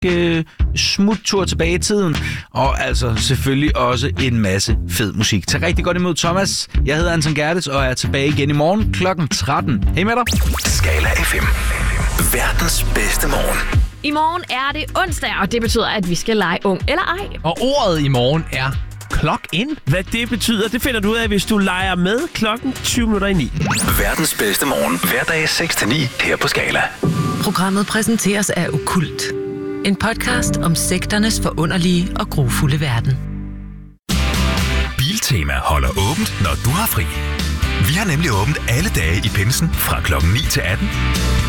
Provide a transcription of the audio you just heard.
smuttur tilbage i tiden, og altså selvfølgelig også en masse fed musik. Tag rigtig godt imod Thomas. Jeg hedder Anton Gerdes og er tilbage igen i morgen kl. 13. Hej med dig. Skala FM. Verdens bedste morgen. I morgen er det onsdag, og det betyder, at vi skal lege ung eller ej. Og ordet i morgen er clock in. Hvad det betyder, det finder du ud af, hvis du leger med klokken 20:09. Verdens bedste morgen. Hverdag 6-9 her på Skala. Programmet præsenteres af Okkult. En podcast om sekternes forunderlige og grufulde verden. Biltema holder åbent, når du har fri. Vi har nemlig åbent alle dage i pinsen fra klokken 9 til 18.